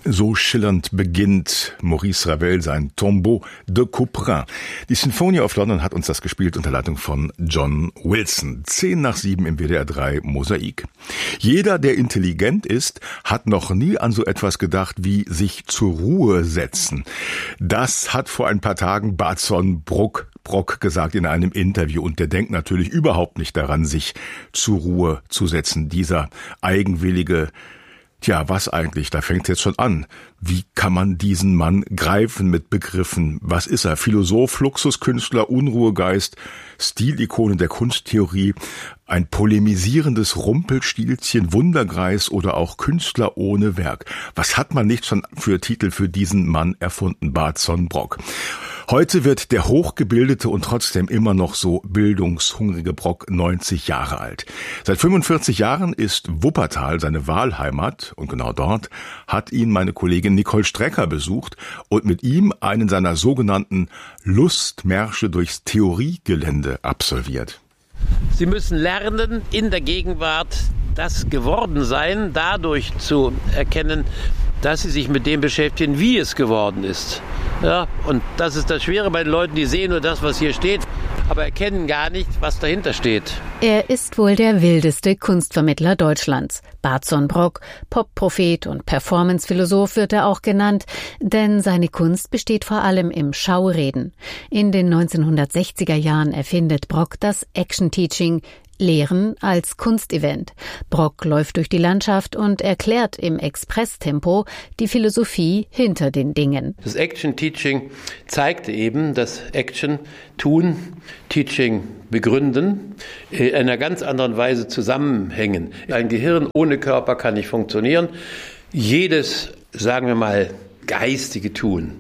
So schillernd beginnt Maurice Ravel sein Tombeau de Couperin. Die Symphony of London hat uns das gespielt unter Leitung von John Wilson. 6:10 im WDR 3 Mosaik. Jeder, der intelligent ist, hat noch nie an so etwas gedacht wie sich zur Ruhe setzen. Das hat vor ein paar Tagen Barton Brock gesagt in einem Interview, und der denkt natürlich überhaupt nicht daran, sich zur Ruhe zu setzen. Dieser eigenwillige, was eigentlich? Da fängt es jetzt schon an. Wie kann man diesen Mann greifen mit Begriffen? Was ist er? Philosoph, Luxuskünstler, Unruhegeist, Stilikone der Kunsttheorie, ein polemisierendes Rumpelstilzchen, Wundergreis oder auch Künstler ohne Werk. Was hat man nicht schon für Titel für diesen Mann erfunden? Barton Brock. Heute wird der hochgebildete und trotzdem immer noch so bildungshungrige Brock 90 Jahre alt. Seit 45 Jahren ist Wuppertal seine Wahlheimat, und genau dort hat ihn meine Kollegin Nicole Strecker besucht und mit ihm einen seiner sogenannten Lustmärsche durchs Theoriegelände absolviert. Sie müssen lernen, in der Gegenwart das Gewordensein dadurch zu erkennen, dass sie sich mit dem beschäftigen, wie es geworden ist. Ja, und das ist das Schwere bei den Leuten, die sehen nur das, was hier steht, aber erkennen gar nicht, was dahinter steht. Er ist wohl der wildeste Kunstvermittler Deutschlands. Barton Brock, Pop-Prophet und Performance-Philosoph wird er auch genannt, denn seine Kunst besteht vor allem im Schaureden. In den 1960er Jahren erfindet Brock das Action-Teaching, Lehren als Kunstevent. Brock läuft durch die Landschaft und erklärt im Expresstempo die Philosophie hinter den Dingen. Das Action-Teaching zeigte eben, dass Action, Tun, Teaching, Begründen in einer ganz anderen Weise zusammenhängen. Ein Gehirn ohne Körper kann nicht funktionieren. Jedes, sagen wir mal, geistige Tun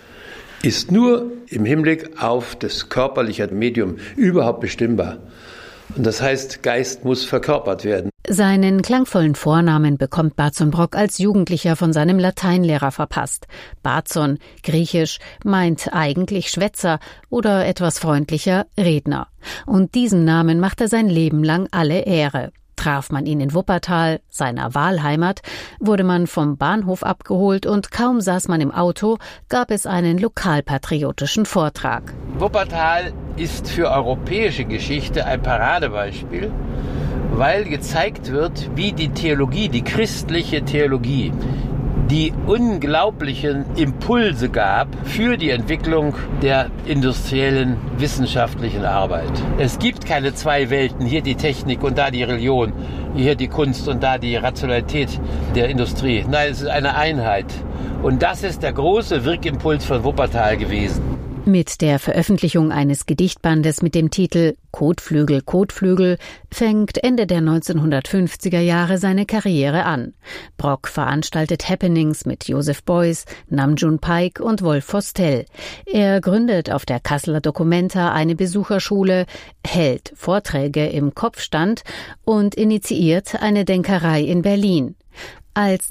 ist nur im Hinblick auf das körperliche Medium überhaupt bestimmbar. Und das heißt, Geist muss verkörpert werden. Seinen klangvollen Vornamen bekommt Barton Brock als Jugendlicher von seinem Lateinlehrer verpasst. Barton, griechisch, meint eigentlich Schwätzer oder etwas freundlicher Redner. Und diesem Namen macht er sein Leben lang alle Ehre. Traf man ihn in Wuppertal, seiner Wahlheimat, wurde man vom Bahnhof abgeholt und kaum saß man im Auto, gab es einen lokalpatriotischen Vortrag. Wuppertal ist für europäische Geschichte ein Paradebeispiel, weil gezeigt wird, wie die Theologie, die christliche Theologie, die unglaublichen Impulse gab für die Entwicklung der industriellen, wissenschaftlichen Arbeit. Es gibt keine zwei Welten, hier die Technik und da die Religion, hier die Kunst und da die Rationalität der Industrie. Nein, es ist eine Einheit. Und das ist der große Wirkimpuls von Wuppertal gewesen. Mit der Veröffentlichung eines Gedichtbandes mit dem Titel Kotflügel, Kotflügel fängt Ende der 1950er Jahre seine Karriere an. Brock veranstaltet Happenings mit Joseph Beuys, Nam-June Paik und Wolf Vostell. Er gründet auf der Kasseler Documenta eine Besucherschule, hält Vorträge im Kopfstand und initiiert eine Denkerei in Berlin. Als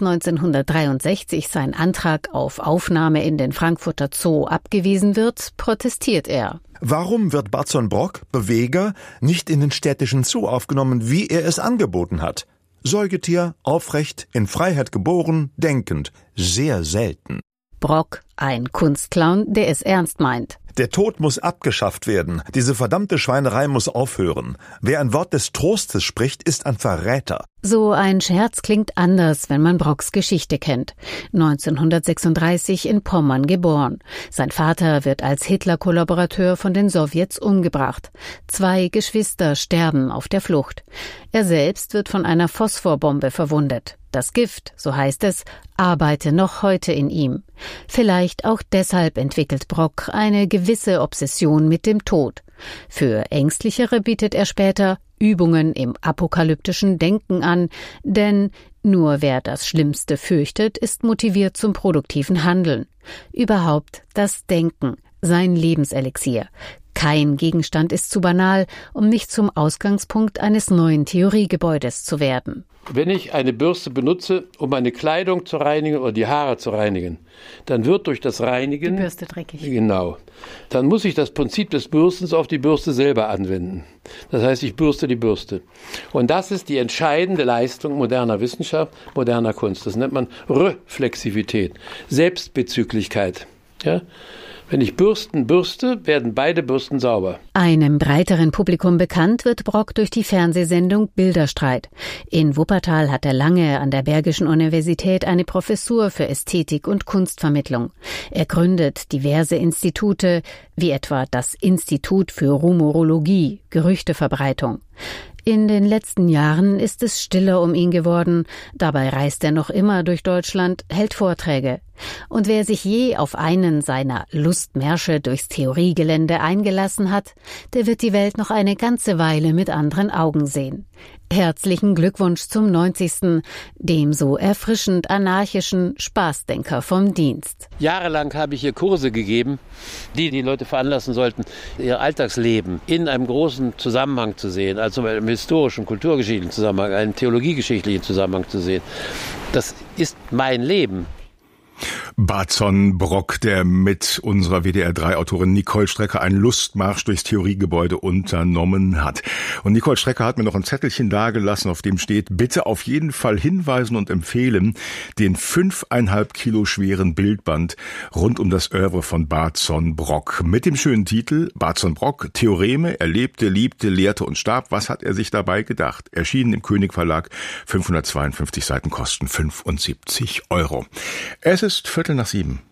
1963 sein Antrag auf Aufnahme in den Frankfurter Zoo abgewiesen wird, protestiert er. Warum wird Barton Brock, Beweger, nicht in den städtischen Zoo aufgenommen, wie er es angeboten hat? Säugetier, aufrecht, in Freiheit geboren, denkend, sehr selten. Brock, ein Kunstclown, der es ernst meint. Der Tod muss abgeschafft werden. Diese verdammte Schweinerei muss aufhören. Wer ein Wort des Trostes spricht, ist ein Verräter. So ein Scherz klingt anders, wenn man Brocks Geschichte kennt. 1936 in Pommern geboren. Sein Vater wird als Hitler-Kollaborateur von den Sowjets umgebracht. 2 Geschwister sterben auf der Flucht. Er selbst wird von einer Phosphorbombe verwundet. Das Gift, so heißt es, arbeite noch heute in ihm. Vielleicht auch deshalb entwickelt Brock eine gewisse Obsession mit dem Tod. Für Ängstlichere bietet er später Übungen im apokalyptischen Denken an, denn nur wer das Schlimmste fürchtet, ist motiviert zum produktiven Handeln. Überhaupt das Denken, sein Lebenselixier. Kein Gegenstand ist zu banal, um nicht zum Ausgangspunkt eines neuen Theoriegebäudes zu werden. Wenn ich eine Bürste benutze, um meine Kleidung zu reinigen oder die Haare zu reinigen, dann wird durch das Reinigen die Bürste dreckig. Genau. Dann muss ich das Prinzip des Bürstens auf die Bürste selber anwenden. Das heißt, ich bürste die Bürste. Und das ist die entscheidende Leistung moderner Wissenschaft, moderner Kunst. Das nennt man Reflexivität, Selbstbezüglichkeit. Ja? Wenn ich Bürsten bürste, werden beide Bürsten sauber. Einem breiteren Publikum bekannt wird Brock durch die Fernsehsendung Bilderstreit. In Wuppertal hat er lange an der Bergischen Universität eine Professur für Ästhetik und Kunstvermittlung. Er gründet diverse Institute, wie etwa das Institut für Rumorologie, Gerüchteverbreitung. In den letzten Jahren ist es stiller um ihn geworden. Dabei reist er noch immer durch Deutschland, hält Vorträge. Und wer sich je auf einen seiner Lustmärsche durchs Theoriegelände eingelassen hat, der wird die Welt noch eine ganze Weile mit anderen Augen sehen. Herzlichen Glückwunsch zum 90., dem so erfrischend anarchischen Spaßdenker vom Dienst. Jahrelang habe ich hier Kurse gegeben, die Leute veranlassen sollten, ihr Alltagsleben in einem großen Zusammenhang zu sehen, also im historischen, kulturgeschichtlichen Zusammenhang, einem theologiegeschichtlichen Zusammenhang zu sehen. Das ist mein Leben. Barton Brock, der mit unserer WDR3-Autorin Nicole Strecker einen Lustmarsch durchs Theoriegebäude unternommen hat. Und Nicole Strecker hat mir noch ein Zettelchen dagelassen, auf dem steht: Bitte auf jeden Fall hinweisen und empfehlen den 5,5 Kilo schweren Bildband rund um das Œuvre von Barton Brock mit dem schönen Titel Barton Brock, Theoreme, er lebte, liebte, lehrte und starb. Was hat er sich dabei gedacht? Erschienen im König Verlag, 552 Seiten, kosten 75 €. Es ist 6:15.